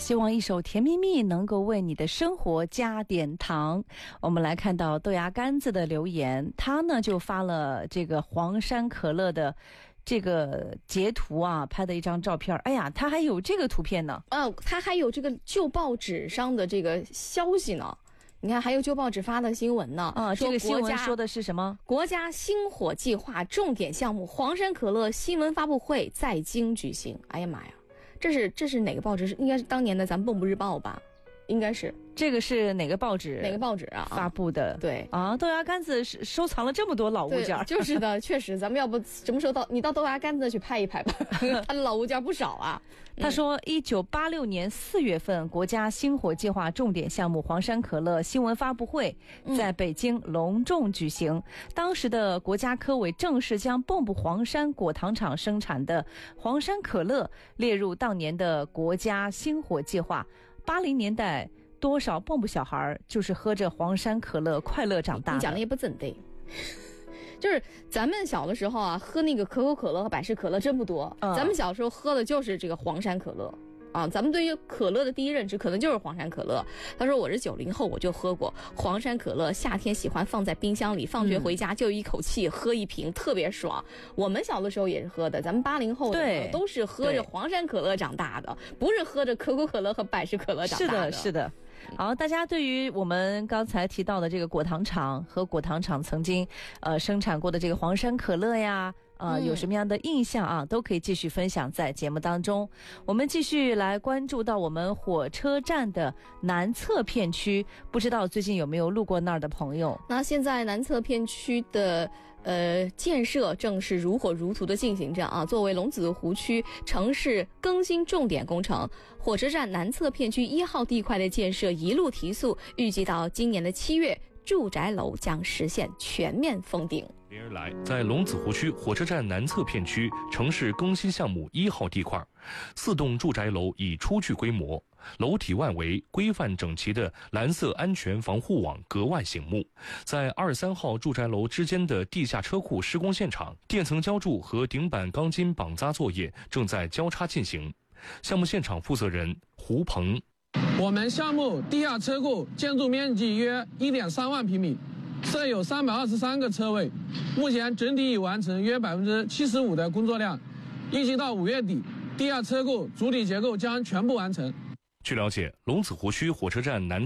希望一首《甜蜜蜜》能够为你的生活加点糖。我们来看到豆芽干子的留言，他呢就发了这个黄山可乐的这个截图啊，拍的一张照片。哎呀，他还有这个图片呢。 他还有这个旧报纸上的这个消息呢。你看，还有旧报纸发的新闻呢。 这个新闻说的是什么？ 国家星火计划重点项目黄山可乐新闻发布会在京举行。哎呀妈呀，这是哪个报纸？应该是当年的咱们蚌埠日报吧？应该是。 这个是哪个报纸？ 哪个报纸啊？ 发布的？ 对啊，豆芽干子收藏了这么多老物件。 就是的，确实，咱们要不什么时候你到豆芽干子去拍一拍吧，他的老物件不少啊。 他说，1986年4月份，国家星火计划重点项目黄山可乐新闻发布会在北京隆重举行。当时的国家科委正式将蚌埠黄山果糖厂生产的黄山可乐列入当年的国家星火计划。80年代。多少蚌埠小孩就是喝着黄山可乐快乐长大的。 你讲的也不怎的，就是咱们小的时候啊，喝那个可口可乐和百事可乐真不多。咱们小时候喝的就是这个黄山可乐啊。咱们对于可乐的第一认知可能就是黄山可乐。他说我是90后，我就喝过黄山可乐，夏天喜欢放在冰箱里，放学回家就一口气喝一瓶，特别爽。我们小的时候也是喝的，咱们80后的都是喝着黄山可乐长大的，不是喝着可口可乐和百事可乐长大的。 是的。好，大家对于我们刚才提到的这个果糖厂和果糖厂曾经生产过的这个黄山可乐呀，有什么样的印象啊，都可以继续分享在节目当中。我们继续来关注到我们火车站的南侧片区，不知道最近有没有路过那儿的朋友。 那现在南侧片区的建设正是如火如荼的进行着啊。作为龙子湖区城市更新重点工程，火车站南侧片区1号地块的建设一路提速，预计到今年的7月，住宅楼将实现全面封顶。 连日来，在龙子湖区火车站南侧片区城市更新项目1号地块，4栋住宅楼已初具规模，楼体外围规范整齐的蓝色安全防护网格外醒目。在2、3号住宅楼之间的地下车库施工现场，垫层浇筑和顶板钢筋绑扎作业正在交叉进行。项目现场负责人胡鹏： 我们项目地下车库建筑面积约1.3万平米，设有323个车位，目前整体已完成约75%的工作量，预计到5月底，地下车库主体结构将全部完成。 据了解，龙子湖区火车站南